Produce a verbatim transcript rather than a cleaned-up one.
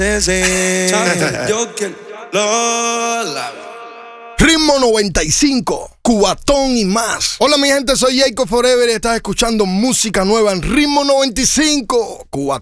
Ritmo noventa y cinco, Cubatón y más. Hola mi gente, soy Jacob Forever y estás escuchando música nueva en Ritmo noventa y cinco, Cubatón.